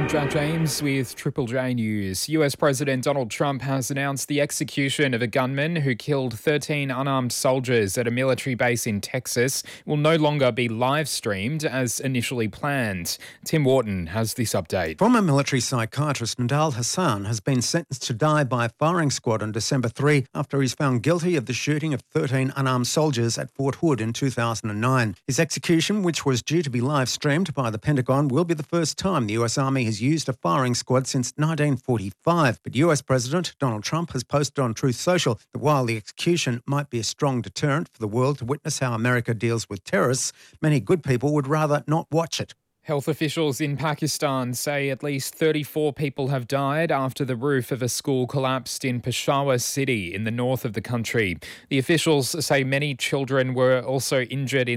Jack James with Triple J News. US President Donald Trump has announced the execution of a gunman who killed 13 unarmed soldiers at a military base in Texas will no longer be live streamed as initially planned. Tim Wharton has this update. Former military psychiatrist Nidal Hassan has been sentenced to die by a firing squad on December 3 after he's found guilty of the shooting of 13 unarmed soldiers at Fort Hood in 2009. His execution, which was due to be live streamed by the Pentagon, will be the first time the US Army has used a firing squad since 1945. But US President Donald Trump has posted on Truth Social that while the execution might be a strong deterrent for the world to witness how America deals with terrorists, many good people would rather not watch it. Health officials in Pakistan say at least 34 people have died after the roof of a school collapsed in Peshawar city in the north of the country. The officials say many children were also injured in